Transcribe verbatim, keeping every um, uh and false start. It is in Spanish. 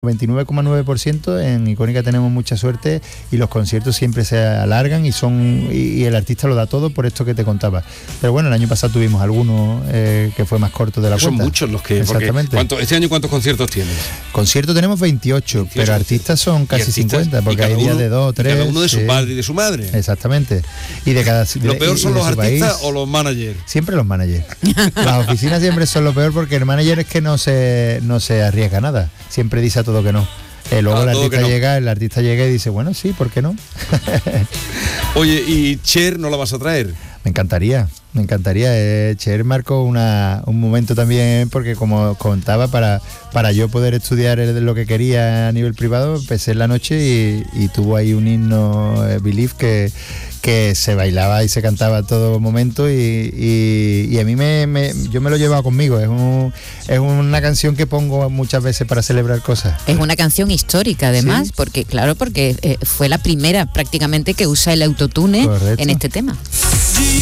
veintinueve coma nueve por ciento. En Icónica tenemos mucha suerte y los conciertos siempre se alargan y son y, y el artista lo da todo por esto que te contaba. Pero bueno, el año pasado tuvimos algunos eh, que fue más corto de la Son cuenta. muchos los que... Exactamente. ¿cuánto, ¿Este año cuántos conciertos tienes? Conciertos tenemos veintiocho, veintiocho, pero artistas son casi artistas, cincuenta, porque hay días de dos, tres. Cada uno de su sí. padre y de su madre. Exactamente. Y de cada ¿Lo peor son los artistas país, o los managers? Siempre los managers. Las oficinas siempre son lo peor porque el manager es que no se, no se arriesga nada. Siempre dice a todo que no. Eh, luego ah, el artista no. llega, el artista llega y dice, bueno, sí, ¿por qué no? Oye, ¿y Cher no la vas a traer? Me encantaría, me encantaría. Eh, Cher marcó una, un momento también, porque como contaba, para, para yo poder estudiar lo que quería a nivel privado, empecé en la noche y, y tuvo ahí un himno, eh, Believe, que, que se bailaba y se cantaba a todo momento y, y, y a mí me, me yo me lo he llevado conmigo. Es, un, es una canción que pongo muchas veces para celebrar cosas. Es una canción histórica además, ¿sí? porque claro, porque eh, fue la primera prácticamente que usa el autotune. Correcto. En este tema.